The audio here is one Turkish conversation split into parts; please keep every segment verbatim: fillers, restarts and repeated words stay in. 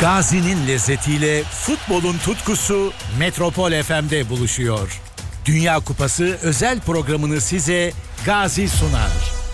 Gazi'nin lezzetiyle futbolun tutkusu Metropol F M'de buluşuyor. Dünya Kupası özel programını size Gazi sunar.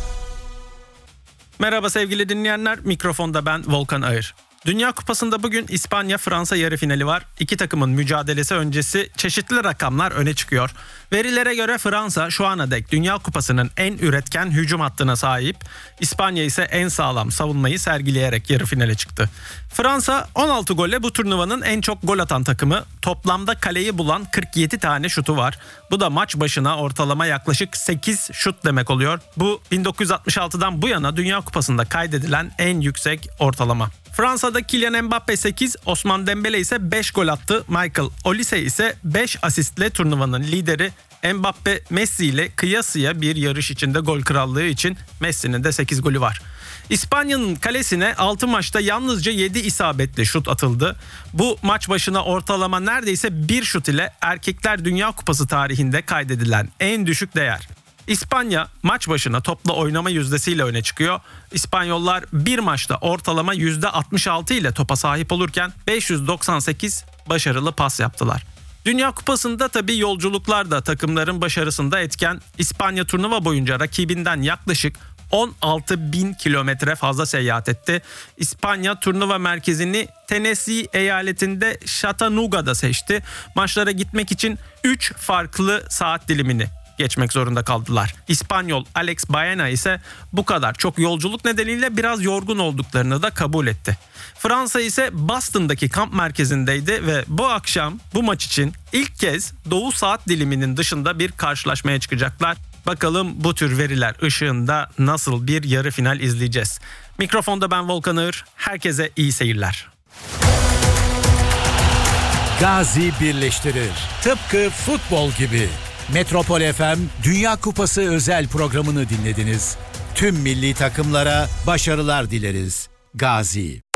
Merhaba sevgili dinleyenler, mikrofonda ben Volkan Ağır. Dünya Kupası'nda bugün İspanya-Fransa yarı finali var. İki takımın mücadelesi öncesi çeşitli rakamlar öne çıkıyor. Verilere göre Fransa şu ana dek Dünya Kupası'nın en üretken hücum hattına sahip. İspanya ise en sağlam savunmayı sergileyerek yarı finale çıktı. Fransa on altı golle bu turnuvanın en çok gol atan takımı. Toplamda kaleyi bulan kırk yedi tane şutu var. Bu da maç başına ortalama yaklaşık sekiz şut demek oluyor. Bu bin dokuz yüz altmış altıdan bu yana Dünya Kupası'nda kaydedilen en yüksek ortalama. Fransa'da Kylian Mbappe sekiz, Ousmane Dembele ise beş gol attı. Michael Olise ise beş asistle turnuvanın lideri. Mbappe Messi ile kıyasıya bir yarış içinde gol krallığı için Messi'nin de sekiz golü var. İspanya'nın kalesine altı maçta yalnızca yedi isabetli şut atıldı. Bu maç başına ortalama neredeyse bir şut ile Erkekler Dünya Kupası tarihinde kaydedilen en düşük değer. İspanya maç başına topla oynama yüzdesiyle öne çıkıyor. İspanyollar bir maçta ortalama yüzde altmış altı ile topa sahip olurken beş yüz doksan sekiz başarılı pas yaptılar. Dünya Kupası'nda tabii yolculuklar da takımların başarısında etken. İspanya turnuva boyunca rakibinden yaklaşık on altı bin kilometre fazla seyahat etti. İspanya turnuva merkezini Tennessee eyaletinde Chattanoogga'da seçti. Maçlara gitmek için üç farklı saat dilimini geçmek zorunda kaldılar. İspanyol Alex Baena ise bu kadar çok yolculuk nedeniyle biraz yorgun olduklarını da kabul etti. Fransa ise Boston'daki kamp merkezindeydi ve bu akşam bu maç için ilk kez Doğu saat diliminin dışında bir karşılaşmaya çıkacaklar. Bakalım bu tür veriler ışığında nasıl bir yarı final izleyeceğiz. Mikrofonda ben Volkan Ağır. Herkese iyi seyirler. Gazi birleştirir. Tıpkı futbol gibi. Metropol F M Dünya Kupası özel programını dinlediniz. Tüm milli takımlara başarılar dileriz. Gazi.